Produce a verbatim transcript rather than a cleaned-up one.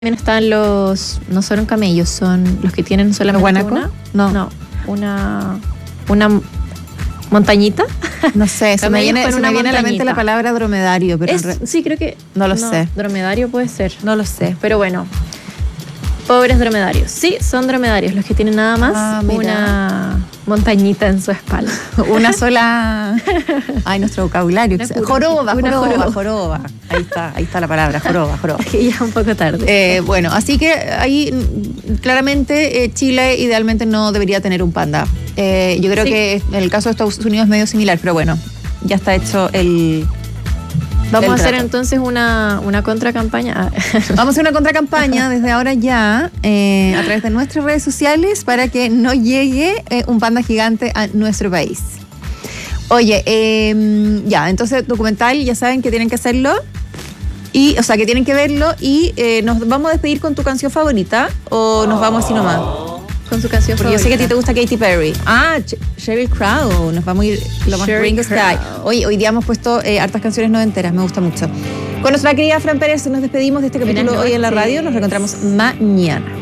También están los, no son camellos, son los que tienen solamente guanaco? una, No. no, una, una montañita. No sé, se me Camellos viene, con se una me viene a la mente montañita. la palabra dromedario, pero Es, en re- sí, creo que no lo sé. Dromedario puede ser, no lo sé. pero bueno, pobres dromedarios. Sí, son dromedarios, los que tienen nada más Ah, mira. una montañita en su espalda. Una sola. Ay, nuestro vocabulario. Una pura- Joroba, una joroba, joroba. joroba. Ahí está, ahí está la palabra, joroba, joroba. Que ya es un poco tarde. Eh, bueno, así que ahí mm, claramente eh, Chile idealmente no debería tener un panda. Eh, yo creo Sí. que en el caso de Estados Unidos es medio similar, pero bueno, ya está hecho el. Vamos el a hacer trato. entonces una, una contracampaña. Vamos a hacer una contracampaña desde ahora ya eh, a través de nuestras redes sociales para que no llegue eh, un panda gigante a nuestro país. Oye, eh, ya, entonces documental, ya saben que tienen que hacerlo. Y, o sea, que tienen que verlo y eh, nos vamos a despedir con tu canción favorita o nos vamos así nomás. Con su canción Porque yo sé que a ti te favorita. gusta Katy Perry. Ah, Ch- Sheryl Crow. Nos vamos a ir lo más Sheryl gringo que hay. Crow. Hoy, hoy día hemos puesto eh, hartas canciones noventeras. Me gusta mucho. Con nuestra querida Fran Pérez nos despedimos de este Buenas capítulo hoy en la noches. radio. Nos reencontramos mañana.